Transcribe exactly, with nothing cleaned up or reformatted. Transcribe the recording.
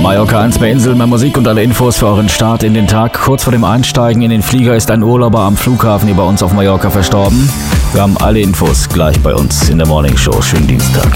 Mallorca eins, mehr Insel, mehr Musik und alle Infos für euren Start in den Tag. Kurz vor dem Einsteigen in den Flieger ist ein Urlauber am Flughafen hier bei uns auf Mallorca verstorben. Wir haben alle Infos gleich bei uns in der Morning Show. Schönen Dienstag.